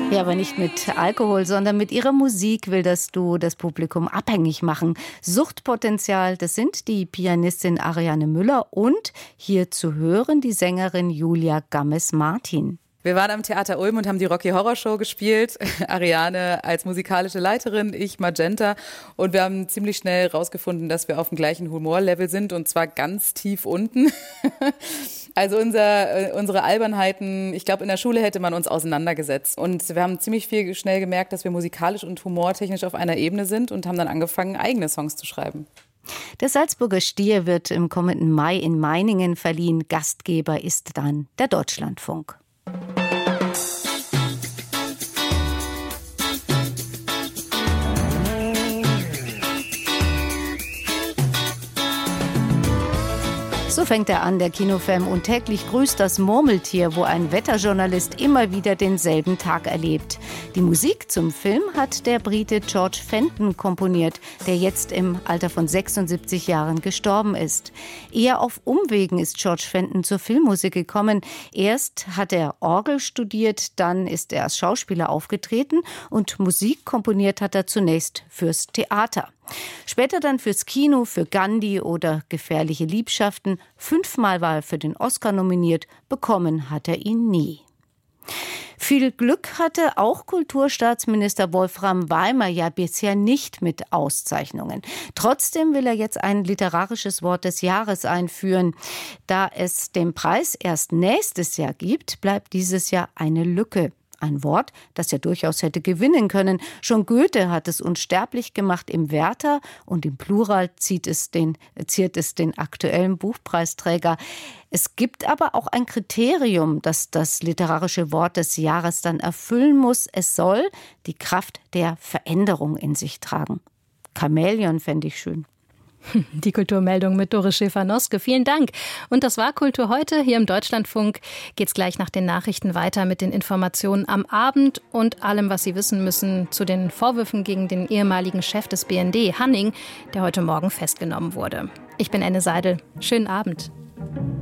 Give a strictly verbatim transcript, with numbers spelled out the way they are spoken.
Ja, aber nicht mit Alkohol, sondern mit ihrer Musik will das Duo das Publikum abhängig machen. Suchtpotenzial, das sind die Pianistin Ariane Müller und hier zu hören die Sängerin Julia Gammes-Martin. Wir waren am Theater Ulm und haben die Rocky Horror Show gespielt. Ariane als musikalische Leiterin, ich Magenta. Und wir haben ziemlich schnell rausgefunden, dass wir auf dem gleichen Humorlevel sind und zwar ganz tief unten. Also unser, unsere Albernheiten, ich glaube, in der Schule hätte man uns auseinandergesetzt. Und wir haben ziemlich viel schnell gemerkt, dass wir musikalisch und humortechnisch auf einer Ebene sind und haben dann angefangen, eigene Songs zu schreiben. Der Salzburger Stier wird im kommenden Mai in Meiningen verliehen. Gastgeber ist dann der Deutschlandfunk. So fängt er an, der Kinofilm Und täglich grüßt das Murmeltier, wo ein Wetterjournalist immer wieder denselben Tag erlebt. Die Musik zum Film hat der Brite George Fenton komponiert, der jetzt im Alter von sechsundsiebzig Jahren gestorben ist. Eher auf Umwegen ist George Fenton zur Filmmusik gekommen. Erst hat er Orgel studiert, dann ist er als Schauspieler aufgetreten und Musik komponiert hat er zunächst fürs Theater. Später dann fürs Kino, für Gandhi oder Gefährliche Liebschaften. Fünfmal war er für den Oscar nominiert, bekommen hat er ihn nie. Viel Glück hatte auch Kulturstaatsminister Wolfram Weimer ja bisher nicht mit Auszeichnungen. Trotzdem will er jetzt ein literarisches Wort des Jahres einführen. Da es den Preis erst nächstes Jahr gibt, bleibt dieses Jahr eine Lücke. Ein Wort, das ja durchaus hätte gewinnen können. Schon Goethe hat es unsterblich gemacht im Werther und im Plural zieht es den, ziert es den aktuellen Buchpreisträger. Es gibt aber auch ein Kriterium, das das literarische Wort des Jahres dann erfüllen muss. Es soll die Kraft der Veränderung in sich tragen. Chamäleon fände ich schön. Die Kulturmeldung mit Doris Schäfer-Noske. Vielen Dank. Und das war Kultur heute. Hier im Deutschlandfunk geht's gleich nach den Nachrichten weiter mit den Informationen am Abend und allem, was Sie wissen müssen zu den Vorwürfen gegen den ehemaligen Chef des B N D, Hanning, der heute Morgen festgenommen wurde. Ich bin Anne Seidel. Schönen Abend.